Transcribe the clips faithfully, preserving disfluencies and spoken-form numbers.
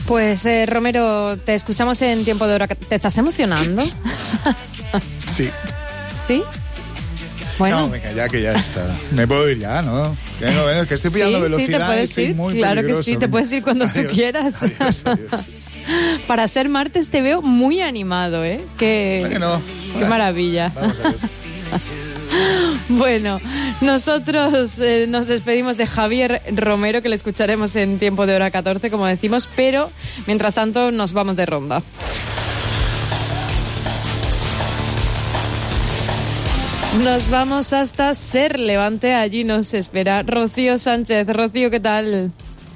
Pues eh, Romero, te escuchamos en Tiempo de Hora. ¿Te estás emocionando? Sí. ¿Sí? Bueno. No, venga, ya que ya está. Me puedo ir ya, ¿no? Ya no, es que estoy pillando sí, velocidad sí, te puedes y soy ir. muy Claro peligroso. que sí, te puedes ir cuando adiós, tú quieras. Adiós, adiós. Para ser martes te veo muy animado, ¿eh? Qué, bueno, qué maravilla. Vamos a ver. Bueno, nosotros eh, nos despedimos de Javier Romero, que le escucharemos en Tiempo de Hora catorce, como decimos, pero mientras tanto nos vamos de ronda. Nos vamos hasta Ser Levante, allí nos espera Rocío Sánchez. Rocío, ¿qué tal?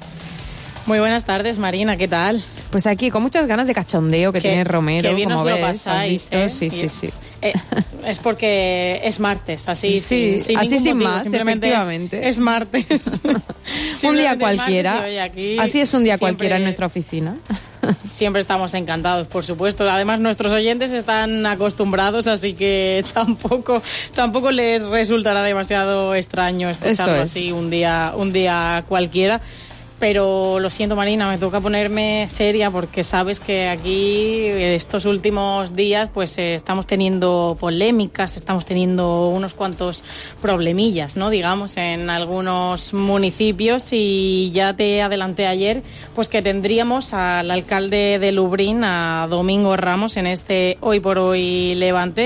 Muy buenas tardes, Marina, ¿qué tal? Pues aquí, con muchas ganas de cachondeo que Qué, tiene Romero, qué bien como os ves, lo pasáis, ¿has visto? ¿eh? Sí, sí, sí. Eh, es porque es martes, así sí, sin, sin así ningún sin motivo, más, simplemente efectivamente. Es, es martes. Un día Simplemente cualquiera. martes y, oye, aquí así es un día siempre, cualquiera en nuestra oficina. Siempre estamos encantados, por supuesto. Además, nuestros oyentes están acostumbrados, así que tampoco tampoco les resultará demasiado extraño escucharlo es. así un día un día cualquiera. Pero lo siento, Marina, me toca ponerme seria porque sabes que aquí estos últimos días pues eh, estamos teniendo polémicas, estamos teniendo unos cuantos problemillas, ¿no? Digamos, en algunos municipios, y ya te adelanté ayer pues que tendríamos al alcalde de Lubrién, a Domingo Ramos, en este Hoy por Hoy Levante.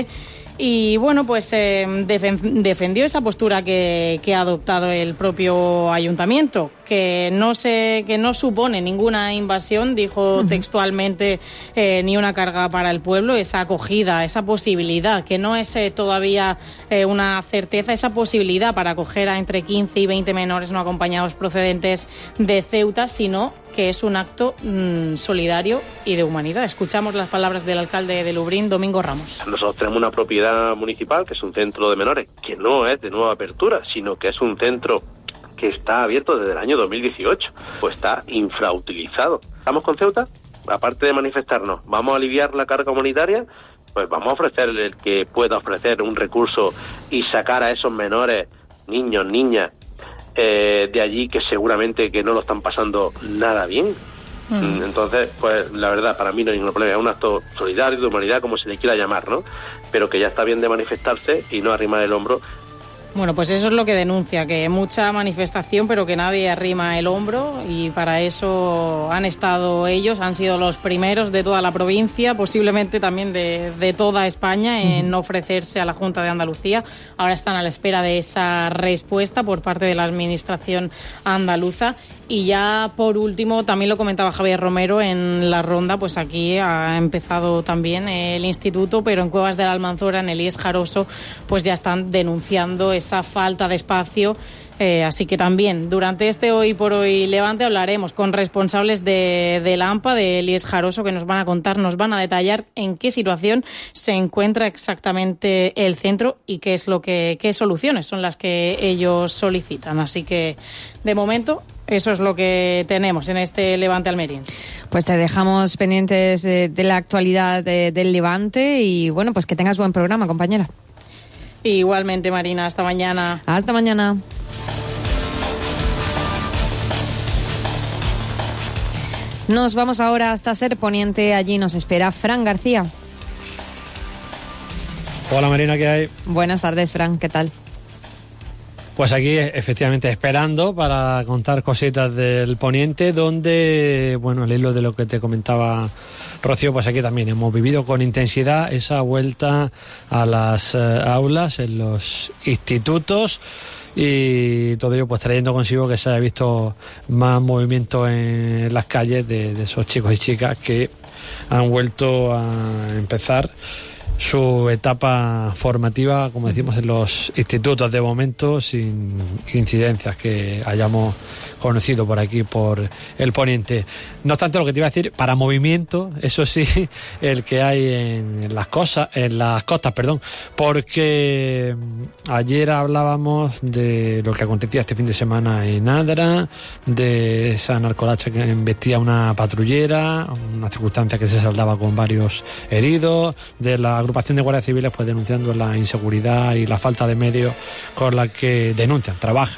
Y bueno, pues eh, defen- defendió esa postura que, que ha adoptado el propio ayuntamiento, que no se, que no supone ninguna invasión, dijo uh-huh. textualmente, eh, ni una carga para el pueblo, esa acogida, esa posibilidad, que no es eh, todavía eh, una certeza, esa posibilidad para acoger a entre quince y veinte menores no acompañados procedentes de Ceuta, sino que es un acto mmm, solidario y de humanidad. Escuchamos las palabras del alcalde de Lubrién, Domingo Ramos. Nosotros tenemos una propiedad municipal que es un centro de menores, que no es de nueva apertura, sino que es un centro que está abierto desde el año dos mil dieciocho, pues está infrautilizado. ¿Estamos con Ceuta? Aparte de manifestarnos, ¿vamos a aliviar la carga humanitaria? Pues vamos a ofrecer el que pueda ofrecer un recurso y sacar a esos menores, niños, niñas, Eh, de allí, que seguramente que no lo están pasando nada bien. Mm. Entonces, pues la verdad, para mí no hay ningún problema, es un acto solidario, de humanidad, como se le quiera llamar, ¿no? Pero que ya está bien de manifestarse y no arrimar el hombro. Bueno, pues eso es lo que denuncia, que mucha manifestación, pero que nadie arrima el hombro, y para eso han estado ellos, han sido los primeros de toda la provincia, posiblemente también de, de toda España, en ofrecerse a la Junta de Andalucía. Ahora están a la espera de esa respuesta por parte de la Administración andaluza. Y ya por último, también lo comentaba Javier Romero en la ronda, pues aquí ha empezado también el instituto, pero en Cuevas de la Almanzora, en Elías Jaroso, pues ya están denunciando esa falta de espacio. Eh, así que también durante este Hoy por Hoy Levante hablaremos con responsables de, de la AMPA, de Elías Jaroso, que nos van a contar, nos van a detallar en qué situación se encuentra exactamente el centro y qué es lo que, qué soluciones son las que ellos solicitan. Así que de momento eso es lo que tenemos en este Levante almeriense. Pues te dejamos pendientes de, de la actualidad de, del Levante, y bueno, pues que tengas buen programa, compañera. Igualmente, Marina, hasta mañana. Hasta mañana. Nos vamos ahora hasta Ser Poniente, allí nos espera Fran García. Hola Marina, ¿qué hay? Buenas tardes, Fran, ¿qué tal? Pues aquí efectivamente esperando para contar cositas del Poniente, donde, bueno, al hilo de lo que te comentaba Rocío, pues aquí también hemos vivido con intensidad esa vuelta a las eh, aulas en los institutos, y todo ello pues trayendo consigo que se haya visto más movimiento en las calles de, de esos chicos y chicas que han vuelto a empezar su etapa formativa, como decimos, en los institutos, de momento sin incidencias que hayamos conocido por aquí, por el Poniente. No obstante, lo que te iba a decir, para movimiento, eso sí, el que hay en las cosas, en las costas, perdón, porque ayer hablábamos de lo que acontecía este fin de semana en Adra, de esa narcolacha que embestía una patrullera, una circunstancia que se saldaba con varios heridos, de la agrupación de guardias civiles pues denunciando la inseguridad y la falta de medios con la que denuncian, trabajan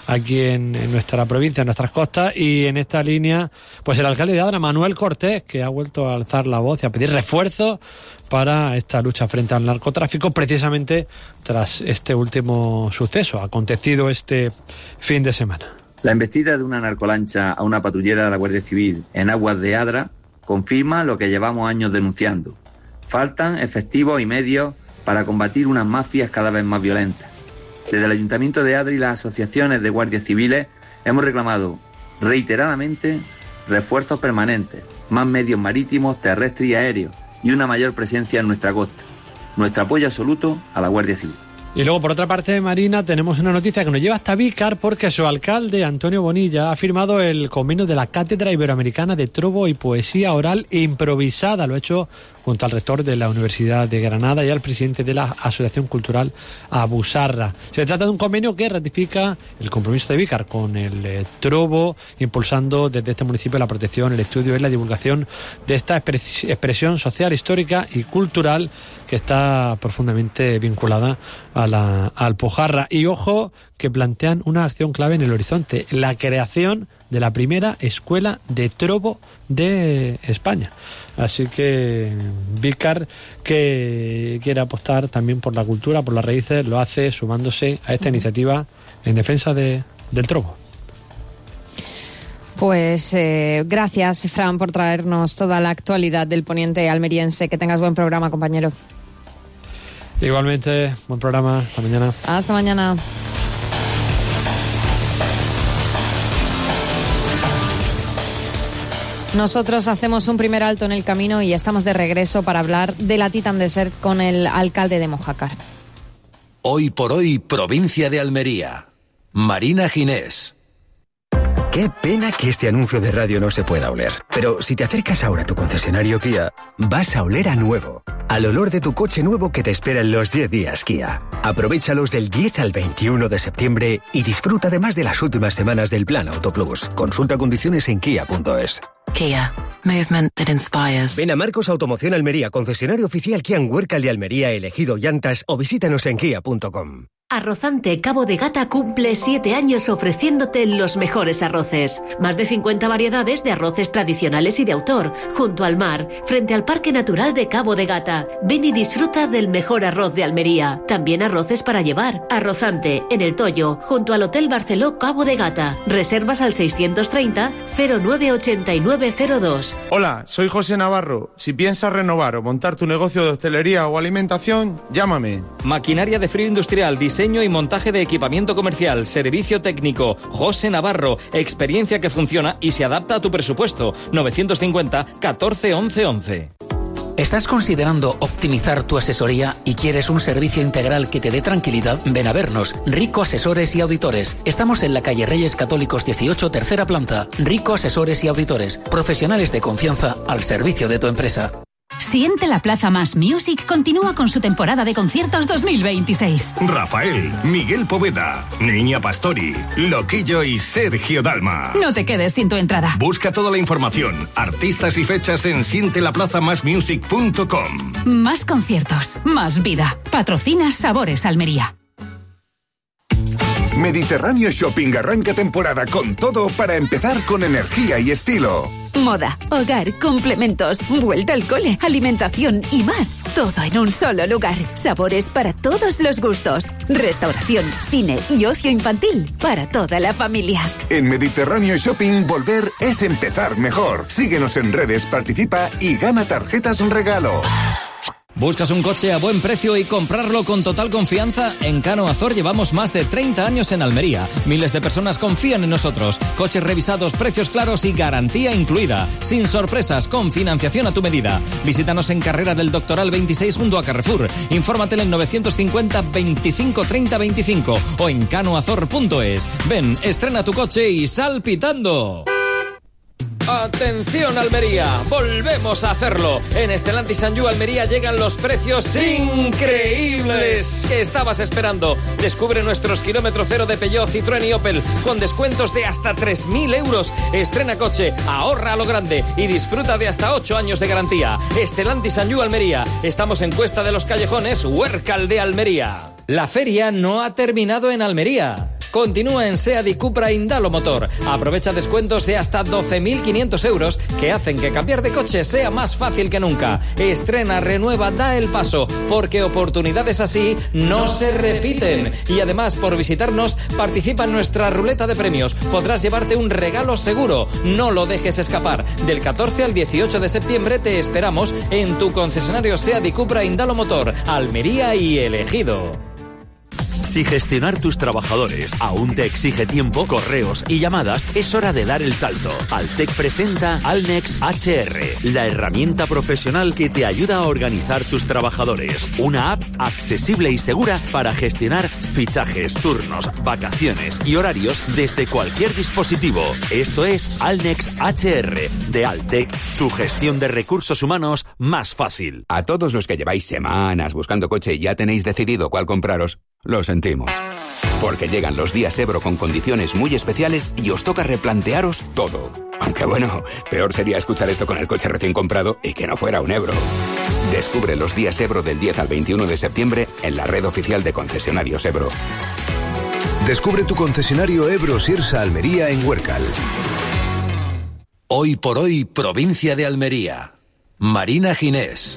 aquí en, en nuestra provincia, en nuestras costas. Y en esta línea, pues el alcalde de Adra, Manuel Cortés, que ha vuelto a alzar la voz y a pedir refuerzos para esta lucha frente al narcotráfico, precisamente tras este último suceso acontecido este fin de semana. La embestida de una narcolancha a una patrullera de la Guardia Civil en aguas de Adra confirma lo que llevamos años denunciando. Faltan efectivos y medios para combatir unas mafias cada vez más violentas. Desde el Ayuntamiento de Adra y las asociaciones de guardias civiles hemos reclamado reiteradamente refuerzos permanentes, más medios marítimos, terrestres y aéreos y una mayor presencia en nuestra costa. Nuestro apoyo absoluto a la Guardia Civil. Y luego, por otra parte, Marina, tenemos una noticia que nos lleva hasta Vícar, porque su alcalde, Antonio Bonilla, ha firmado el convenio de la Cátedra Iberoamericana de Trobo y Poesía Oral e Improvisada. Lo ha hecho junto al rector de la Universidad de Granada y al presidente de la Asociación Cultural Abusarra. Se trata de un convenio que ratifica el compromiso de Vícar con el eh, trobo, impulsando desde este municipio la protección, el estudio y la divulgación de esta expres- expresión social, histórica y cultural que está profundamente vinculada a la Alpujarra. Y ojo, que plantean una acción clave en el horizonte, la creación de la primera escuela de trobo de España. Así que Vícar, que quiere apostar también por la cultura, por las raíces, lo hace sumándose a esta iniciativa en defensa de, del trobo. Pues eh, gracias, Fran, por traernos toda la actualidad del poniente almeriense. Que tengas buen programa, compañero. Igualmente, buen programa. Hasta mañana. Hasta mañana. Nosotros hacemos un primer alto en el camino y estamos de regreso para hablar de la Titan Desert con el alcalde de Mojácar. Hoy por hoy, provincia de Almería. Marina Ginés. Qué pena que este anuncio de radio no se pueda oler. Pero si te acercas ahora a tu concesionario Kia, vas a oler a nuevo. Al olor de tu coche nuevo que te espera en los diez días Kia. Aprovéchalos del diez al veintiuno de septiembre y disfruta además de las últimas semanas del Plan Auto Plus. Consulta condiciones en kia punto es. Kia. Movement that inspires. Ven a Marcos Automoción Almería, concesionario oficial Kia en Huércal de Almería, elegido llantas, o visítanos en kia punto com. Arrozante Cabo de Gata cumple siete años ofreciéndote los mejores arroces. Más de cincuenta variedades de arroces tradicionales y de autor, junto al mar, frente al Parque Natural de Cabo de Gata. Ven y disfruta del mejor arroz de Almería. También arroces para llevar. Arrozante, en El Toyo, junto al Hotel Barceló Cabo de Gata. Reservas al seiscientos treinta, cero nueve ochenta y nueve cero dos. Hola, soy José Navarro. Si piensas renovar o montar tu negocio de hostelería o alimentación, llámame. Maquinaria de frío industrial, diseño y montaje de equipamiento comercial, servicio técnico. José Navarro, experiencia que funciona y se adapta a tu presupuesto. novecientos cincuenta, catorce, once, once. ¿Estás considerando optimizar tu asesoría y quieres un servicio integral que te dé tranquilidad? Ven a vernos. Rico Asesores y Auditores. Estamos en la calle Reyes Católicos dieciocho, tercera planta. Rico Asesores y Auditores. Profesionales de confianza al servicio de tu empresa. Siente la Plaza Más Music continúa con su temporada de conciertos dos mil veintiséis. Rafael, Miguel Poveda, Niña Pastori, Loquillo y Sergio Dalma. No te quedes sin tu entrada. Busca toda la información, artistas y fechas en siente la plaza más music punto com. Más conciertos, más vida. Patrocina Sabores Almería. Mediterráneo Shopping arranca temporada con todo para empezar con energía y estilo. Moda, hogar, complementos, vuelta al cole, alimentación y más. Todo en un solo lugar. Sabores para todos los gustos. Restauración, cine y ocio infantil para toda la familia. En Mediterráneo Shopping, volver es empezar mejor. Síguenos en redes, participa y gana tarjetas regalo. ¿Buscas un coche a buen precio y comprarlo con total confianza? En Cano Azor llevamos más de treinta años en Almería. Miles de personas confían en nosotros. Coches revisados, precios claros y garantía incluida. Sin sorpresas, con financiación a tu medida. Visítanos en Carrera del Doctoral veintiséis junto a Carrefour. Infórmate en novecientos cincuenta, veinticinco, treinta, veinticinco o en canoazor punto es. Ven, estrena tu coche y sal pitando. ¡Atención Almería! ¡Volvemos a hacerlo! En Stellantis Sanyu Almería llegan los precios increíbles que estabas esperando. Descubre nuestros kilómetro cero de Peugeot, Citroën y Opel con descuentos de hasta tres mil euros. Estrena coche, ahorra a lo grande y disfruta de hasta ocho años de garantía. Stellantis Sanyu Almería. Estamos en Cuesta de los Callejones, Huércal de Almería. La feria no ha terminado en Almería. Continúa en SEAT y Cupra Indalo Motor. Aprovecha descuentos de hasta doce mil quinientos euros que hacen que cambiar de coche sea más fácil que nunca. Estrena, renueva, da el paso, porque oportunidades así no se repiten. Y además, por visitarnos, participa en nuestra ruleta de premios. Podrás llevarte un regalo seguro. No lo dejes escapar. Del catorce al dieciocho de septiembre te esperamos en tu concesionario SEAT y Cupra Indalo Motor, Almería y El Ejido. Si gestionar tus trabajadores aún te exige tiempo, correos y llamadas, es hora de dar el salto. Altec presenta Alnex H R, la herramienta profesional que te ayuda a organizar tus trabajadores. Una app accesible y segura para gestionar fichajes, turnos, vacaciones y horarios desde cualquier dispositivo. Esto es Alnex H R de Altec, tu gestión de recursos humanos más fácil. A todos los que lleváis semanas buscando coche y ya tenéis decidido cuál compraros, lo sentimos. Porque llegan los días Ebro con condiciones muy especiales y os toca replantearos todo. Aunque bueno, peor sería escuchar esto con el coche recién comprado y que no fuera un Ebro. Descubre los días Ebro del diez al veintiuno de septiembre en la red oficial de concesionarios Ebro. Descubre tu concesionario Ebro Sirsa Almería en Huércal. Hoy por hoy, provincia de Almería. Marina Ginés.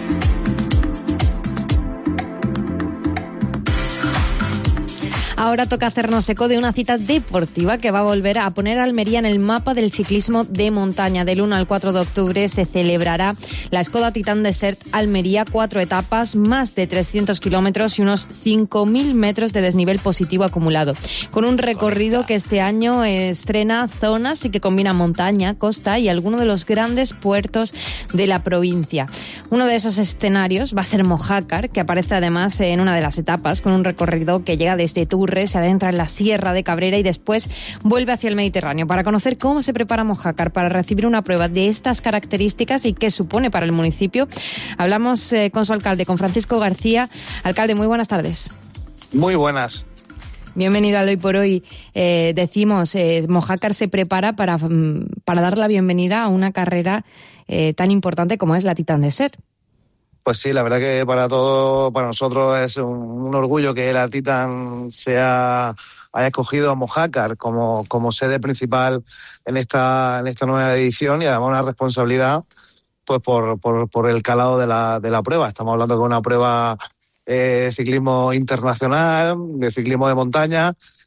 Ahora toca hacernos eco de una cita deportiva que va a volver a poner a Almería en el mapa del ciclismo de montaña. Del uno al cuatro de octubre se celebrará la Skoda Titan Desert Almería, cuatro etapas, más de trescientos kilómetros y unos cinco mil metros de desnivel positivo acumulado, con un recorrido que este año estrena zonas y que combina montaña, costa y algunos de los grandes puertos de la provincia. Uno de esos escenarios va a ser Mojácar, que aparece además en una de las etapas, con un recorrido que llega desde Turres, se adentra en la Sierra de Cabrera y después vuelve hacia el Mediterráneo. Para conocer cómo se prepara Mojácar para recibir una prueba de estas características y qué supone para el municipio, hablamos eh, con su alcalde, con Francisco García. Alcalde, muy buenas tardes. Muy buenas. Bienvenido al Hoy por Hoy. Eh, decimos, eh, Mojácar se prepara para, para dar la bienvenida a una carrera eh, tan importante como es la Titan Desert. Pues sí, la verdad que para todos, para nosotros es un, un orgullo que la Titan sea, haya escogido a Mojácar como, como sede principal en esta, en esta nueva edición, y además una responsabilidad pues por, por, por el calado de la, de la prueba. Estamos hablando de una prueba eh, de ciclismo internacional, de ciclismo de montaña,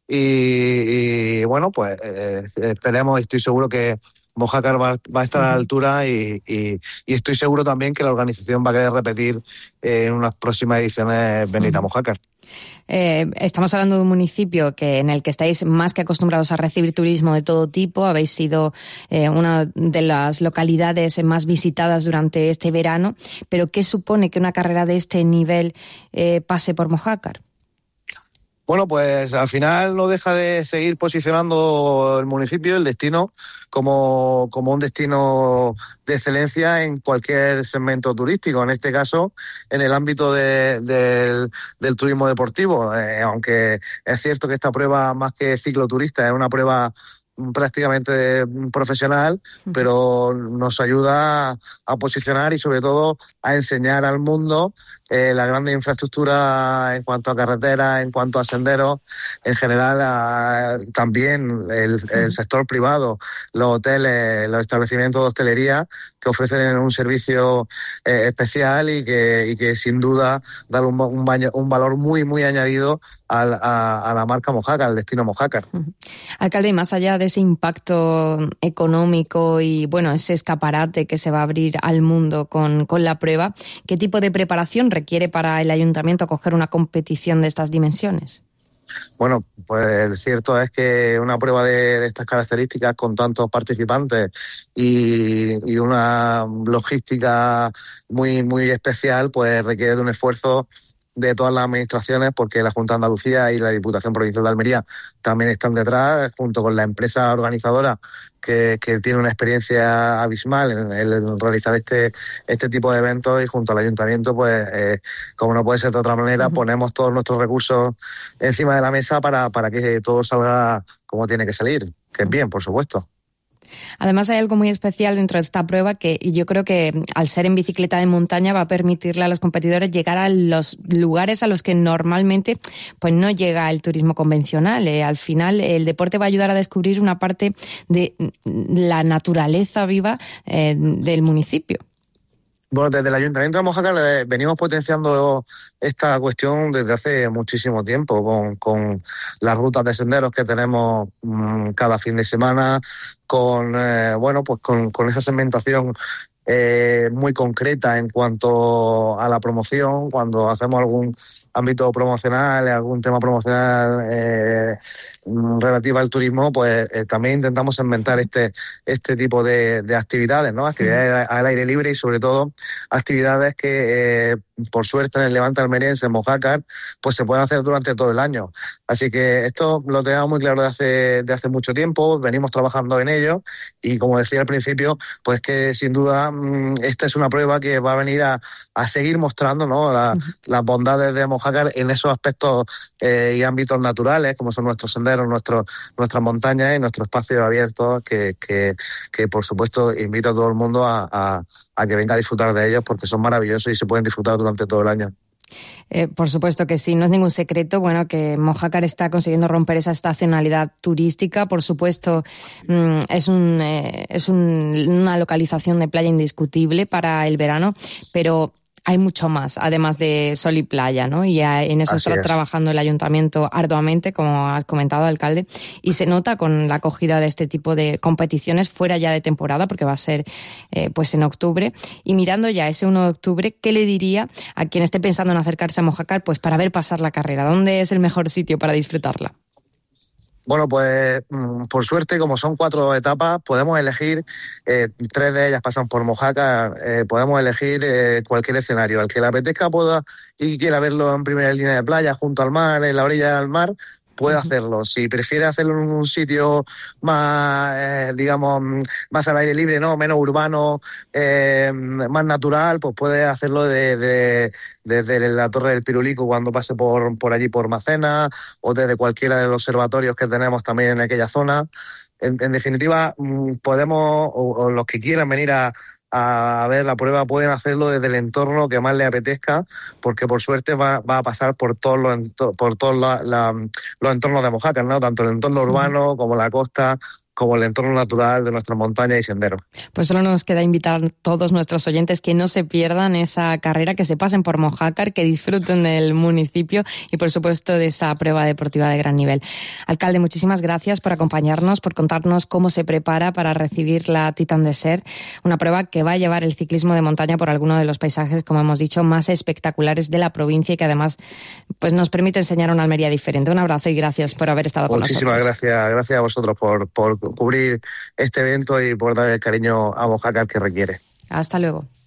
y, y bueno, pues eh, esperemos y estoy seguro que Mojácar va, va a estar a la altura y, y, y estoy seguro también que la organización va a querer repetir eh, en unas próximas ediciones venir a Mojácar. Eh, estamos hablando de un municipio que en el que estáis más que acostumbrados a recibir turismo de todo tipo. Habéis sido eh, una de las localidades más visitadas durante este verano. Pero ¿qué supone que una carrera de este nivel eh, pase por Mojácar? Bueno, pues al final no deja de seguir posicionando el municipio, el destino, como, como un destino de excelencia en cualquier segmento turístico, en este caso en el ámbito de, de, del turismo deportivo. Eh, aunque es cierto que esta prueba, más que cicloturista, es una prueba prácticamente profesional, pero nos ayuda a posicionar y sobre todo a enseñar al mundo eh, la gran infraestructura en cuanto a carreteras, en cuanto a senderos, en general a, también el, el sector privado, los hoteles, los establecimientos de hostelería que ofrecen un servicio eh, especial y que, y que sin duda dan un, un, baño, un valor muy muy añadido a, a, a la marca Mojácar, al destino Mojácar. Uh-huh. Alcalde, más allá de ese impacto económico y bueno, ese escaparate que se va a abrir al mundo con, con la prueba, ¿qué tipo de preparación requiere para el ayuntamiento acoger una competición de estas dimensiones? Bueno, pues cierto es que una prueba de, de estas características con tantos participantes y, y una logística muy muy especial, pues requiere de un esfuerzo de todas las administraciones, porque la Junta de Andalucía y la Diputación Provincial de Almería también están detrás, junto con la empresa organizadora que, que tiene una experiencia abismal en, en realizar este este tipo de eventos, y junto al Ayuntamiento, pues eh, como no puede ser de otra manera, uh-huh. ponemos todos nuestros recursos encima de la mesa para, para que todo salga como tiene que salir, que es bien, por supuesto. Además hay algo muy especial dentro de esta prueba que yo creo que al ser en bicicleta de montaña va a permitirle a los competidores llegar a los lugares a los que normalmente pues no llega el turismo convencional. Eh, al final el deporte va a ayudar a descubrir una parte de la naturaleza viva eh, del municipio. Bueno, desde el Ayuntamiento de Mojácar eh, venimos potenciando esta cuestión desde hace muchísimo tiempo, con, con las rutas de senderos que tenemos mmm, cada fin de semana, con eh, bueno, pues con, con esa segmentación eh, muy concreta en cuanto a la promoción, cuando hacemos algún ámbito promocional, algún tema promocional eh, relativa al turismo, pues eh, también intentamos segmentar este este tipo de, de actividades, ¿no? Actividades al aire libre y sobre todo actividades que eh, por suerte en el Levante almeriense, en Mojácar, pues se pueden hacer durante todo el año. Así que esto lo tenemos muy claro de hace, de hace mucho tiempo, venimos trabajando en ello y como decía al principio, pues que sin duda esta es una prueba que va a venir a, a seguir mostrando, ¿no? La, uh-huh. las bondades de Mojácar en esos aspectos eh, y ámbitos naturales, como son nuestros senderos, nuestros, nuestras montañas y nuestros espacios abiertos, que, que, que por supuesto invito a todo el mundo a, a, a que venga a disfrutar de ellos porque son maravillosos y se pueden disfrutar durante todo el año. Eh, por supuesto que sí, no es ningún secreto, bueno, que Mojácar está consiguiendo romper esa estacionalidad turística. Por supuesto, mmm, es un eh, es un, una localización de playa indiscutible para el verano, pero hay mucho más, además de sol y playa, ¿no? Y en eso Así está es. trabajando el ayuntamiento arduamente, como has comentado, alcalde, y se nota con la acogida de este tipo de competiciones fuera ya de temporada, porque va a ser eh, pues en octubre. Y mirando ya ese uno de octubre, ¿qué le diría a quien esté pensando en acercarse a Mojácar pues para ver pasar la carrera? ¿Dónde es el mejor sitio para disfrutarla? Bueno, pues por suerte, como son cuatro etapas, podemos elegir, eh, tres de ellas pasan por Mojácar, eh, podemos elegir eh, cualquier escenario. Al que le apetezca pueda y quiera verlo en primera línea de playa, junto al mar, en la orilla del mar, puede hacerlo. Si prefiere hacerlo en un sitio más, eh, digamos, más al aire libre, no, menos urbano, eh, más natural, pues puede hacerlo de, de, desde la Torre del Pirulico cuando pase por, por allí por Macena, o desde cualquiera de los observatorios que tenemos también en aquella zona. En, en definitiva, podemos, o, o los que quieran venir a a ver la prueba pueden hacerlo desde el entorno que más les apetezca, porque por suerte va, va a pasar por todos los por todos la, la, los entornos de Mojácar, ¿no? Tanto el entorno urbano como la costa, como el entorno natural de nuestras montañas y senderos. Pues solo nos queda invitar a todos nuestros oyentes que no se pierdan esa carrera, que se pasen por Mojácar, que disfruten del municipio y, por supuesto, de esa prueba deportiva de gran nivel. Alcalde, muchísimas gracias por acompañarnos, por contarnos cómo se prepara para recibir la Titan Desert, una prueba que va a llevar el ciclismo de montaña por alguno de los paisajes, como hemos dicho, más espectaculares de la provincia y que además pues nos permite enseñar una Almería diferente. Un abrazo y gracias por haber estado con nosotros. Muchísimas gracias, gracias a vosotros por, por cubrir este evento y por dar el cariño a Mojácar que requiere. Hasta luego.